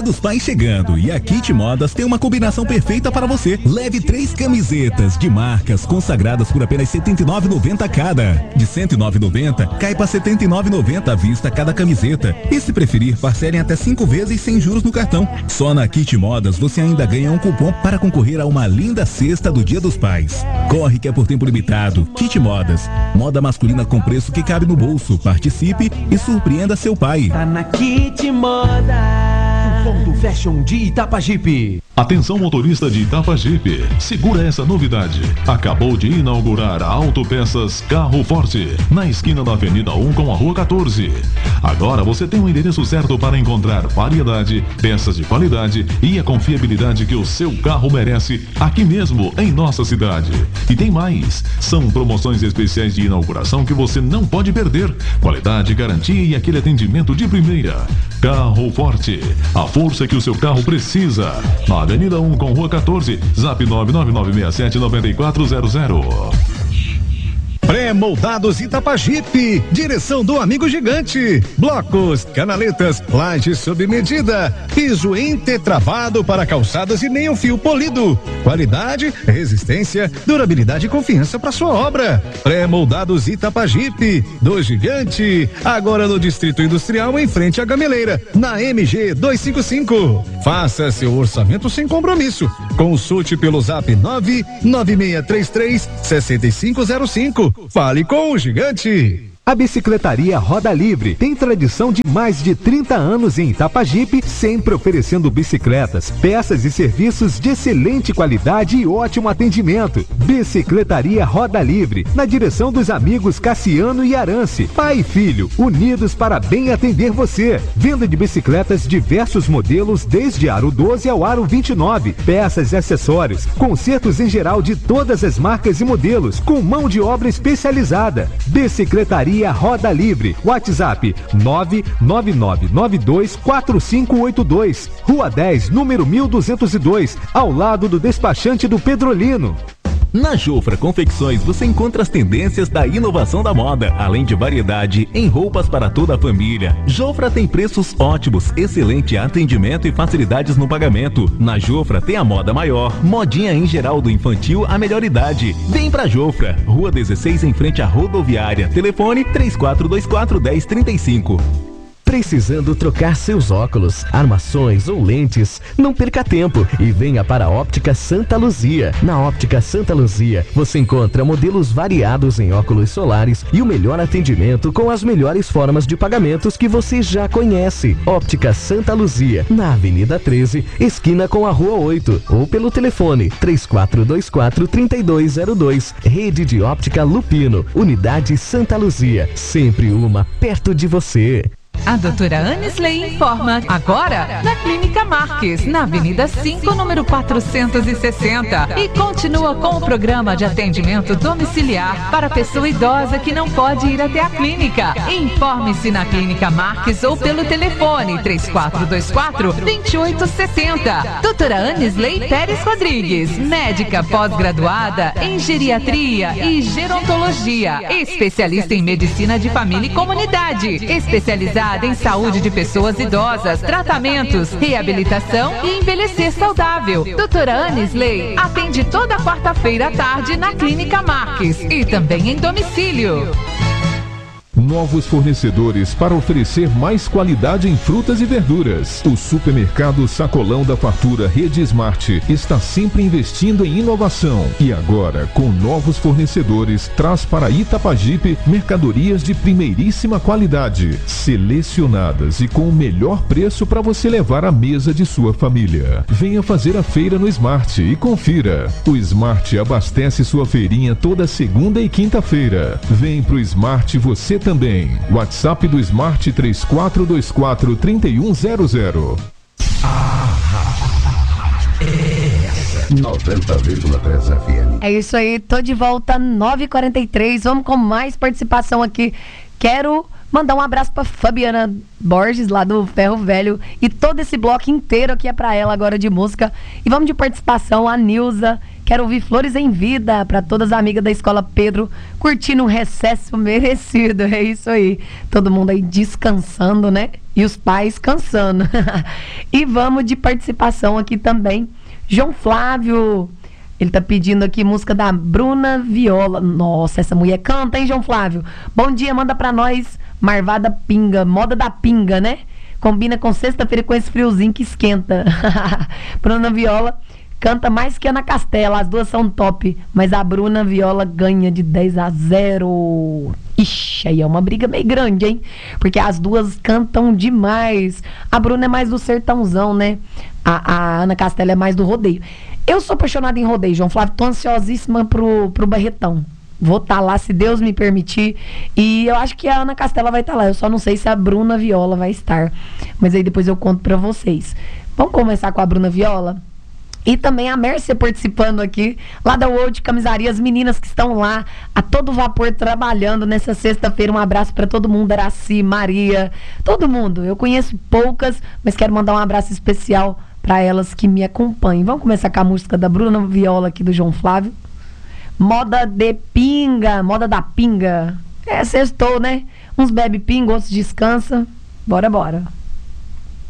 Dia dos Pais chegando e a Kit Modas tem uma combinação perfeita para você. Leve 3 camisetas de marcas consagradas por apenas R$ 79,90 cada. De R$ 109,90 cai para R$ 79,90 à vista cada camiseta. E se preferir, parcelem até 5 vezes sem juros no cartão. Só na Kit Modas você ainda ganha um cupom para concorrer a uma linda cesta do Dia dos Pais. Corre que é por tempo limitado. Kit Modas, moda masculina com preço que cabe no bolso. Participe e surpreenda seu pai. Tá na Kit Modas. Ponto Fashion de Itapajipe. Atenção, motorista de Itapajipe, segura essa novidade. Acabou de inaugurar a Autopeças Carro Forte, na esquina da Avenida 1 com a Rua 14. Agora você tem o endereço certo para encontrar variedade, peças de qualidade e a confiabilidade que o seu carro merece aqui mesmo em nossa cidade. E tem mais, são promoções especiais de inauguração que você não pode perder. Qualidade, garantia e aquele atendimento de primeira. Carro Forte, a força que o seu carro precisa. Na Avenida 1 com Rua 14, Zap 999679400. Pré-moldados Itapajipe, direção do amigo gigante. Blocos, canaletas, laje sob medida, piso intetravado para calçadas e nem um fio polido. Qualidade, resistência, durabilidade e confiança para sua obra. Pré-moldados Itapajipe, do gigante, agora no Distrito Industrial em frente à Gameleira, na MG 255. Faça seu orçamento sem compromisso. Consulte pelo Zap 99633-6505. Fale com o gigante. A Bicicletaria Roda Livre tem tradição de mais de 30 anos em Itapajipe, sempre oferecendo bicicletas, peças e serviços de excelente qualidade e ótimo atendimento. Bicicletaria Roda Livre, na direção dos amigos Cassiano e Arance, pai e filho, unidos para bem atender você. Venda de bicicletas diversos modelos, desde aro 12 ao aro 29, peças e acessórios, consertos em geral de todas as marcas e modelos, com mão de obra especializada. Bicicletaria Roda Livre, WhatsApp 999924582, Rua 10, número 1202, ao lado do despachante do Pedrolino. Na Jofra Confecções você encontra as tendências da inovação da moda, além de variedade em roupas para toda a família. Jofra tem preços ótimos, excelente atendimento e facilidades no pagamento. Na Jofra tem a moda maior, modinha em geral do infantil à melhor idade. Vem pra Jofra, Rua 16 em frente à rodoviária. Telefone 3424-1035. Precisando trocar seus óculos, armações ou lentes? Não perca tempo e venha para a Óptica Santa Luzia. Na Óptica Santa Luzia, você encontra modelos variados em óculos solares e o melhor atendimento com as melhores formas de pagamentos que você já conhece. Óptica Santa Luzia, na Avenida 13, esquina com a Rua 8, ou pelo telefone 3424-3202. Rede de Óptica Lupino, Unidade Santa Luzia, sempre uma perto de você. A doutora Anisley informa agora na Clínica Marques, na Avenida 5, número 460. E continua com o programa de atendimento domiciliar para pessoa idosa que não pode ir até a clínica. Informe-se na Clínica Marques ou pelo telefone 3424-2860. Doutora Anisley Pérez Rodrigues, médica pós-graduada em geriatria e gerontologia, especialista em medicina de família e comunidade, especializada em saúde de pessoas idosas, tratamentos, reabilitação e envelhecer saudável. Doutora Anisley atende toda quarta-feira à tarde na Clínica Marques e também em domicílio. Novos fornecedores para oferecer mais qualidade em frutas e verduras. O supermercado Sacolão da Fartura Rede Smart está sempre investindo em inovação e agora, com novos fornecedores, traz para Itapajipe mercadorias de primeiríssima qualidade, selecionadas e com o melhor preço para você levar à mesa de sua família. Venha fazer a feira no Smart e confira. O Smart abastece sua feirinha toda segunda e quinta-feira. Vem pro Smart você também. WhatsApp do Smart 3424-3100. 90,3 FM. É isso aí, tô de volta 9h43. Vamos com mais participação aqui. Quero mandar um abraço pra Fabiana Borges, lá do Ferro Velho, e todo esse bloco inteiro aqui é pra ela agora de música. E vamos de participação, a Nilza. Quero ouvir Flores em Vida para todas as amigas da Escola Pedro, curtindo um recesso merecido. É isso aí. Todo mundo aí descansando, né? E os pais cansando. E vamos de participação aqui também. João Flávio, ele tá pedindo aqui música da Bruna Viola. Nossa, essa mulher canta, hein, João Flávio? Bom dia, manda pra nós Marvada Pinga, moda da pinga, né? Combina com sexta-feira com esse friozinho que esquenta. Bruna Viola canta mais que Ana Castela, as duas são top, mas a Bruna Viola ganha de 10-0. Ixi, aí é uma briga meio grande, hein? Porque as duas cantam demais. A Bruna é mais do sertãozão, né? A Ana Castela é mais do rodeio. Eu sou apaixonada em rodeio, João Flávio, tô ansiosíssima pro Barretão. Vou estar lá, se Deus me permitir. E eu acho que a Ana Castela vai estar lá. Eu só não sei se a Bruna Viola vai estar. Mas aí depois eu conto pra vocês. Vamos começar com a Bruna Viola? E também a Mércia participando aqui, lá da World Camisaria, as meninas que estão lá a todo vapor trabalhando nessa sexta-feira. Um abraço para todo mundo, Araci, Maria, todo mundo. Eu conheço poucas, mas quero mandar um abraço especial para elas que me acompanhem. Vamos começar com a música da Bruna Viola aqui do João Flávio. Moda de pinga, moda da pinga. É, sextou, né? Uns bebe pinga, outros descansa. Bora, bora.